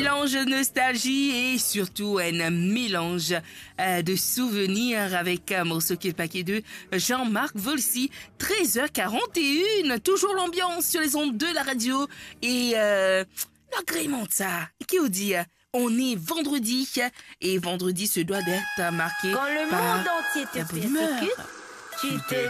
Mélange de nostalgie et surtout un mélange de souvenirs avec un morceau qui est le paquet de Jean-Marc Volsi. 13h41, toujours l'ambiance sur les ondes de la radio et l'agrément de ça. Qui vous dit on est vendredi et vendredi se doit d'être marqué quand le par monde entier te la bonne humeur. persécute, tu te